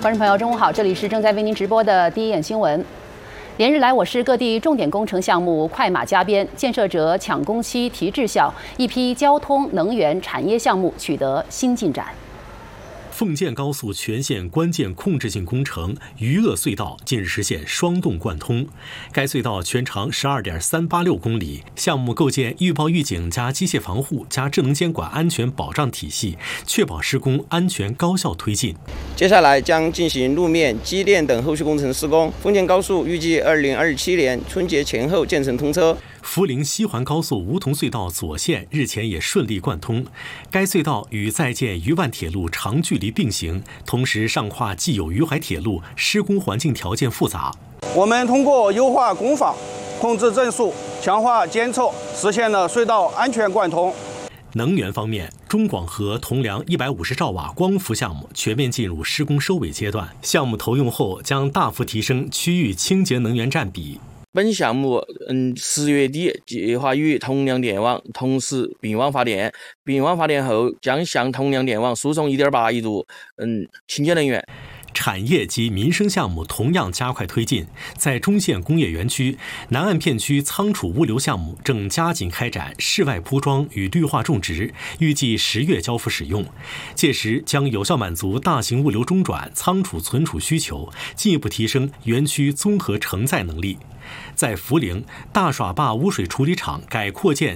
观众朋友，中午好，这里是正在为您直播的第一眼新闻。连日来，我市各地重点工程项目快马加鞭，建设者抢工期提质效，一批交通、能源、产业项目取得新进展。 奉建高速全线关键控制性工程余鄂隧道近日实现双洞贯通。该隧道全长12.386公里，项目构建预报预警加机械防护加智能监管安全保障体系，确保施工安全高效推进。 接下来将进行路面、机电等后续工程施工。奉建高速预计2027年春节前后建成通车。 涪陵西环高速梧桐隧道左线日前也顺利贯通，该隧道与在建渝万铁路长距离并行，同时上跨既有渝淮铁路，施工环境条件复杂。 我们通过优化工法、控制阵数、强化监测，实现了隧道安全贯通。 能源方面，中广核铜梁150兆瓦光伏项目全面进入施工收尾阶段，项目投用后将大幅提升区域清洁能源占比。 本项目10月底计划与铜梁电网同时并网发电，并网发电后将向铜梁电网输送1.8亿度清洁能源。 产业及民生项目同样加快推进，在中线工业园区南岸片区仓储物流项目正加紧开展室外铺装与绿化种植，预计10月交付使用，届时将有效满足大型物流中转、仓储存储需求，进一步提升园区综合承载能力。在涪陵，大耍坝污水处理厂改扩建